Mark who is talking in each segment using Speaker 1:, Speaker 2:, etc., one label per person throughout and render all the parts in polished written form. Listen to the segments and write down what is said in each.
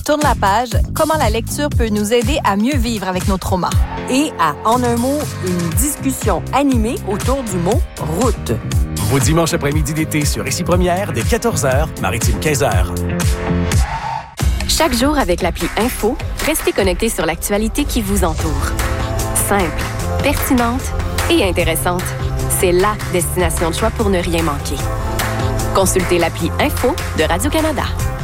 Speaker 1: tourne la page, comment la lecture peut nous aider à mieux vivre avec nos traumas.
Speaker 2: Et à En un mot, une discussion animée autour du mot « route ».
Speaker 3: Vos dimanches après-midi d'été sur Ici Première, dès 14h, Maritime 15h.
Speaker 4: Chaque jour avec l'appli Info, restez connectés sur l'actualité qui vous entoure. Simple, pertinente et intéressante. C'est la destination de choix pour ne rien manquer. Consultez l'appli Info de Radio-Canada.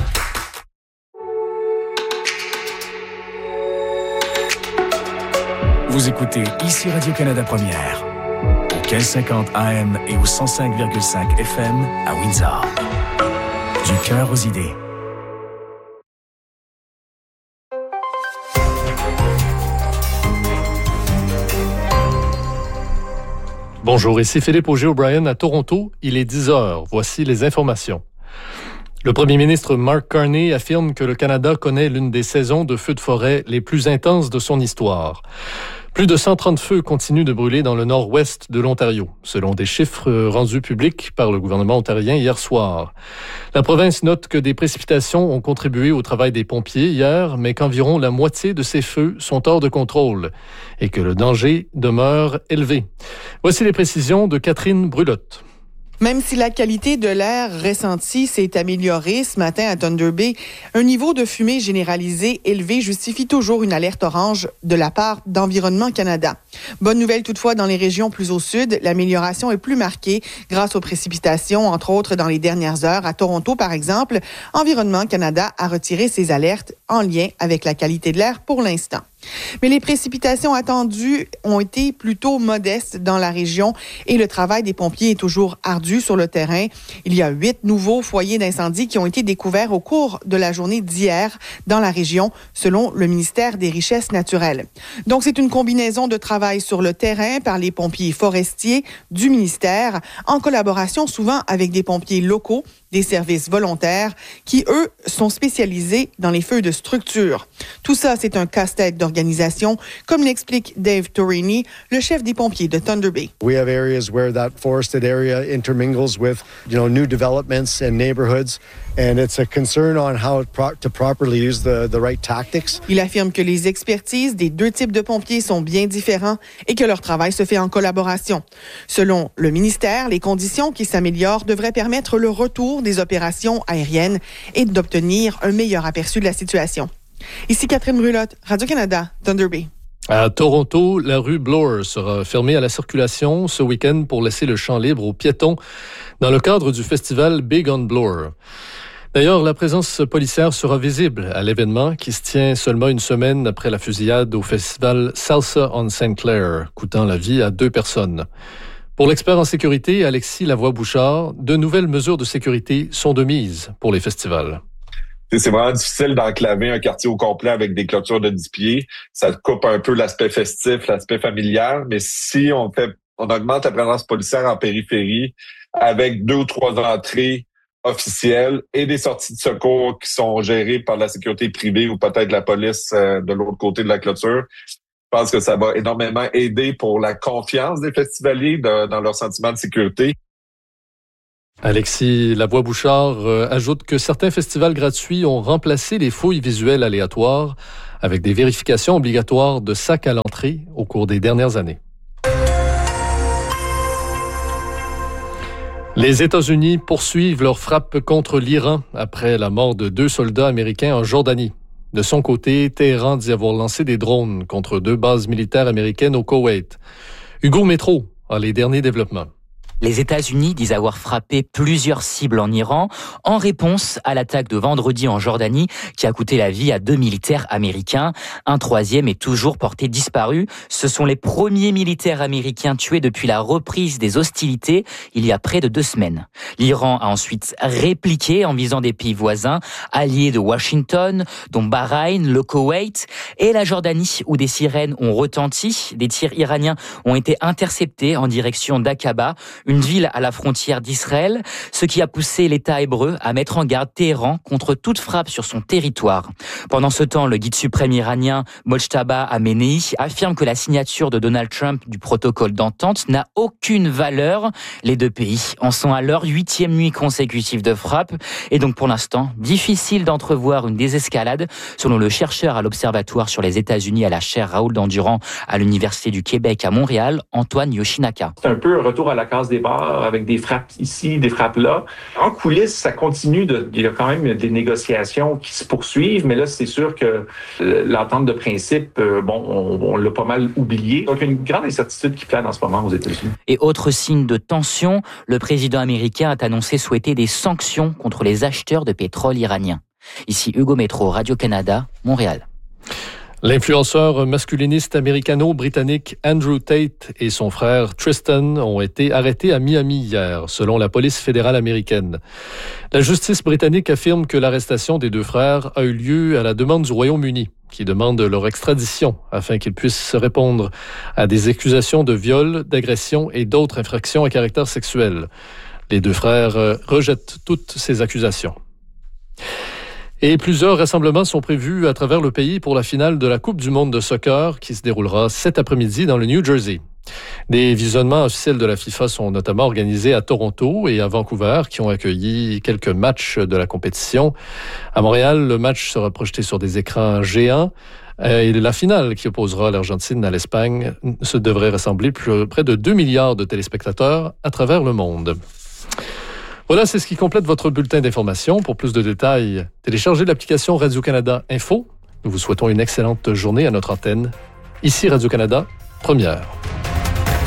Speaker 3: Vous écoutez Ici Radio-Canada Première, au 1550 AM et au 105,5 FM à Windsor. Du cœur aux idées.
Speaker 5: Bonjour, ici Philippe Auger-O'Brien à Toronto. Il est 10h. Voici les informations. Le premier ministre Mark Carney affirme que le Canada connaît l'une des saisons de feux de forêt les plus intenses de son histoire. Plus de 130 feux continuent de brûler dans le nord-ouest de l'Ontario, selon des chiffres rendus publics par le gouvernement ontarien hier soir. La province note que des précipitations ont contribué au travail des pompiers hier, mais qu'environ la moitié de ces feux sont hors de contrôle et que le danger demeure élevé. Voici les précisions de Catherine Brulotte.
Speaker 6: Même si la qualité de l'air ressenti s'est améliorée ce matin à Thunder Bay, un niveau de fumée généralisé élevé justifie toujours une alerte orange de la part d'Environnement Canada. Bonne nouvelle toutefois, dans les régions plus au sud, l'amélioration est plus marquée grâce aux précipitations, entre autres dans les dernières heures. À Toronto, par exemple, Environnement Canada a retiré ses alertes en lien avec la qualité de l'air pour l'instant. Mais les précipitations attendues ont été plutôt modestes dans la région et le travail des pompiers est toujours ardu sur le terrain. Il y a 8 nouveaux foyers d'incendie qui ont été découverts au cours de la journée d'hier dans la région, selon le ministère des Richesses naturelles. Donc, c'est une combinaison de travail sur le terrain par les pompiers forestiers du ministère, en collaboration souvent avec des pompiers locaux, des services volontaires qui, eux, sont spécialisés dans les feux de structure. Tout ça, c'est un casse-tête d'organisation, comme l'explique Dave Torini, le chef des pompiers de Thunder Bay.
Speaker 7: We have areas where that forested area intermingles with, new developments and neighborhoods, and it's a concern on how to properly use the right tactics.
Speaker 6: Il affirme que les expertises des deux types de pompiers sont bien différents et que leur travail se fait en collaboration. Selon le ministère, les conditions qui s'améliorent devraient permettre le retour des opérations aériennes et d'obtenir un meilleur aperçu de la situation. Ici Catherine Brulotte, Radio-Canada, Thunder Bay.
Speaker 5: À Toronto, la rue Bloor sera fermée à la circulation ce week-end pour laisser le champ libre aux piétons dans le cadre du festival Big on Bloor. D'ailleurs, la présence policière sera visible à l'événement qui se tient seulement une semaine après la fusillade au festival Salsa on St. Clair, coûtant la vie à 2 personnes. Pour l'expert en sécurité, Alexis Lavoie-Bouchard, de nouvelles mesures de sécurité sont de mise pour les festivals.
Speaker 8: C'est vraiment difficile d'enclaver un quartier au complet avec des clôtures de 10 pieds. Ça coupe un peu l'aspect festif, l'aspect familial. Mais si on augmente la présence policière en périphérie avec 2 ou 3 entrées officielles et des sorties de secours qui sont gérées par la sécurité privée ou peut-être la police de l'autre côté de la clôture, je pense que ça va énormément aider pour la confiance des festivaliers dans leur sentiment de sécurité.
Speaker 5: Alexis Lavoie-Bouchard ajoute que certains festivals gratuits ont remplacé les fouilles visuelles aléatoires avec des vérifications obligatoires de sacs à l'entrée au cours des dernières années. Les États-Unis poursuivent leur frappe contre l'Iran après la mort de 2 soldats américains en Jordanie. De son côté, Téhéran dit avoir lancé des drones contre 2 bases militaires américaines au Koweït. Hugo Métro a les derniers développements.
Speaker 9: Les États-Unis disent avoir frappé plusieurs cibles en Iran en réponse à l'attaque de vendredi en Jordanie qui a coûté la vie à 2 militaires américains. Un 3e est toujours porté disparu. Ce sont les premiers militaires américains tués depuis la reprise des hostilités il y a près de 2 semaines. L'Iran a ensuite répliqué en visant des pays voisins, alliés de Washington, dont Bahreïn, le Koweït et la Jordanie, où des sirènes ont retenti. Des tirs iraniens ont été interceptés en direction d'Aqaba, une ville à la frontière d'Israël, ce qui a poussé l'État hébreu à mettre en garde Téhéran contre toute frappe sur son territoire. Pendant ce temps, le guide suprême iranien Mojtaba Amenei affirme que la signature de Donald Trump du protocole d'entente n'a aucune valeur. Les deux pays en sont à leur 8e nuit consécutive de frappe et donc pour l'instant, difficile d'entrevoir une désescalade selon le chercheur à l'Observatoire sur les États-Unis à la chaire Raoul Dandurand à l'Université du Québec à Montréal, Antoine Yoshinaka.
Speaker 10: C'est un peu un retour à la case départ avec des frappes ici, des frappes là. En coulisses, ça continue. Il y a quand même des négociations qui se poursuivent, mais là, c'est sûr que l'entente de principe, on l'a pas mal oublié. Donc, il y a une grande incertitude qui plane en ce moment aux États-Unis.
Speaker 9: Et autre signe de tension, le président américain a annoncé souhaiter des sanctions contre les acheteurs de pétrole iraniens. Ici Hugo Métro, Radio-Canada, Montréal.
Speaker 5: L'influenceur masculiniste américano-britannique Andrew Tate et son frère Tristan ont été arrêtés à Miami hier, selon la police fédérale américaine. La justice britannique affirme que l'arrestation des deux frères a eu lieu à la demande du Royaume-Uni, qui demande leur extradition afin qu'ils puissent répondre à des accusations de viol, d'agression et d'autres infractions à caractère sexuel. Les deux frères rejettent toutes ces accusations. Et plusieurs rassemblements sont prévus à travers le pays pour la finale de la Coupe du monde de soccer qui se déroulera cet après-midi dans le New Jersey. Des visionnements officiels de la FIFA sont notamment organisés à Toronto et à Vancouver qui ont accueilli quelques matchs de la compétition. À Montréal, le match sera projeté sur des écrans géants. Et la finale qui opposera l'Argentine à l'Espagne se devrait rassembler près de 2 milliards de téléspectateurs à travers le monde. Voilà, c'est ce qui complète votre bulletin d'information. Pour plus de détails, téléchargez l'application Radio-Canada Info. Nous vous souhaitons une excellente journée à notre antenne. Ici Radio-Canada, première.